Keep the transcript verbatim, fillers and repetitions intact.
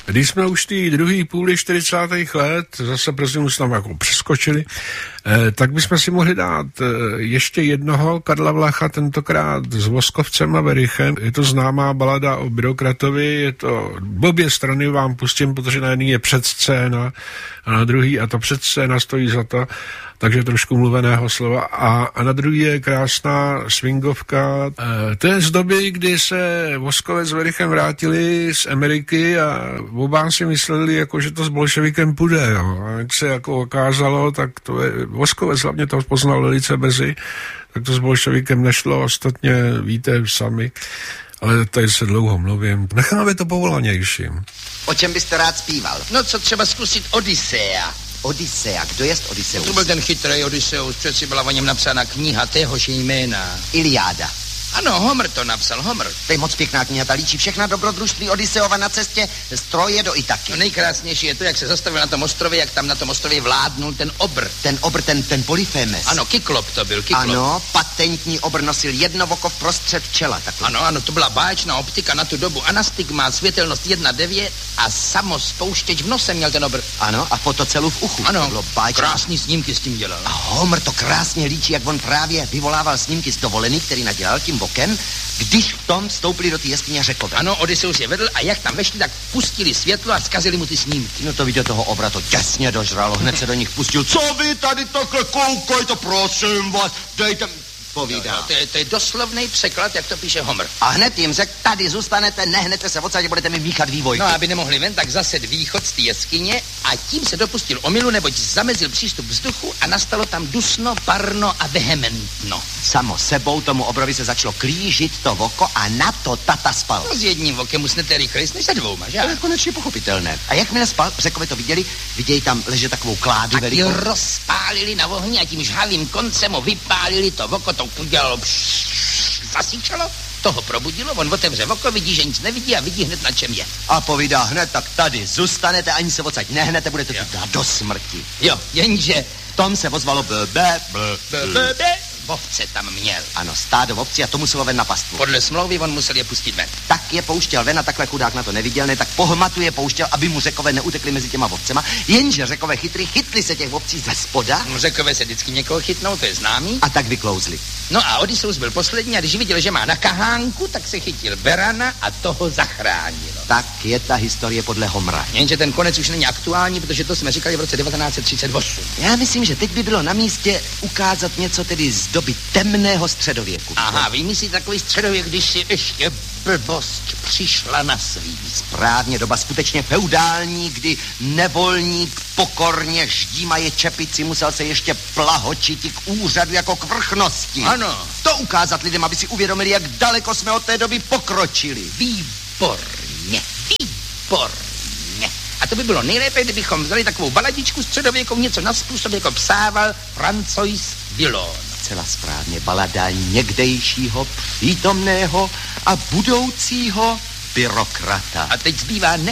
Když jsme už té druhé půli čtyřicátých let, zase prosím jsme tam jako přeskočili, eh, tak bychom si mohli dát eh, ještě jednoho Karla Vlacha, tentokrát s Voskovcem a Werichem. Je to známá balada o byrokratovi, je to obě strany vám pustím, protože na jedné je předscéna a na druhý, a to předscéna stojí za to, takže trošku mluveného slova. A, a na druhý je krásná swingovka. E, to je z doby, kdy se Voskovec s Werichem vrátili z Ameriky a oba si mysleli, jako, že to s bolševikem půjde. Jo. A jak se jako okázalo, tak to je, Voskovec hlavně to poznal velice brzy, tak to s bolševikem nešlo, ostatně víte sami. Ale tady se dlouho mluvím. Necháme to povolanějším. O čem byste rád zpíval? No co třeba zkusit Odysea. Odysea, kdo jest Odysseus? To byl ten chytrý Odysseus, přeci byla o něm napsána kniha téhož jména. Iliáda. Ano, Homer to napsal, Homer. To je moc pěkná kniha, ta líčí všechna dobrodružství Odysseova na cestě z Troje do Itaky. No nejkrásnější je to, jak se zastavil na tom ostrově, jak tam na tom ostrově vládnul ten obr. Ten obr, ten, ten Polyphémes. Ano, Kyklop to byl, Kyklop. Ano, patentní obr nosil jedno oko vprostřed čela. Takhle. Ano, ano, to byla báječná optika na tu dobu. Anastigma, světelnost jedna devět a samospouštěč v nose měl ten obr. Ano, a fotocelu v uchu. Ano, krásný snímky s tím dělal. A Homer to krásně líčí, jak on právě vyvolával snímky z dovolený, který nadělal tím vokem, když v tom vstoupili do té jeskyně Řekové. Ano, Odysseus je vedl a jak tam vešli, tak pustili světlo a zkazili mu ty snímky. No to viděl toho obra, to těsně dožralo, hned se do nich pustil. Co vy tady takhle koukajte, prosím vás, dejte... Povídá. No, no, to, je, to je doslovný překlad, jak to píše Homer. A hned jim řekl, tady zůstanete, nehnete se odsaď, budete mi míchat vývoj. No, aby nemohli ven, tak zase východ z té jeskyně a tím se dopustil omylu, neboť zamezil přístup vzduchu a nastalo tam dusno, parno a vehementno. Samo sebou tomu obrovi se začalo klížit to oko a na to tata spal. No, s jedním okem usnete rychlejš než se dvouma, že? To je konečně pochopitelné. A jakmile spal, Řekové to viděli, viděli tam ležet takovou kládu a velikou. A rozpálili na ohni a tím žhavým koncem ho vypálili to oko, to udělalo zasíčalo, toho probudilo, on otevře oko, vidí, že nic nevidí a vidí hned, na čem je. A povídá hned, tak tady zůstanete, ani se odsaď nehnete, budete tu dát do smrti. Jo, jenže tom se ozvalo blbe, blbe, blbe. Vovce tam měl. Ano, stádo vovci a to muselo ven na pastvu. Podle smlouvy on musel je pustit ven. Tak je pouštěl ven a takhle chudák na to neviděl, ne, tak pohmatu je pouštěl, aby mu Řekové neutekli mezi těma vovcema, jenže Řekové chytrý chytli se těch vovcí ze spoda. No, Řekové se vždycky někoho chytnou, to je známý. A tak vyklouzli. No a Odysseus byl poslední a když viděl, že má na kahánku, tak se chytil berana a toho zachránilo. Tak je ta historie podle Homera. Jenže ten konec už není aktuální, protože to jsme říkali v roce devatenáct set třicet osm. Já myslím, že teď by bylo na místě ukázat něco tedy z doby temného středověku. Aha, vymyslí takový středověk, když si ještě blbost přišla na svý. Správně, doba skutečně feudální, kdy nevolník pokorně ždímaje čepici musel se ještě plahočit k úřadu jako k vrchnosti. Ano. To ukázat lidem, aby si uvědomili, jak daleko jsme od té doby pokročili. Výborně, výborně. A to by bylo nejlépe, kdybychom vzali takovou baladičku středověkou, něco na způsob, jako psával Francois Villon. Celá správně, balada někdejšího, přítomného a budoucího byrokrata. A teď zbývá ne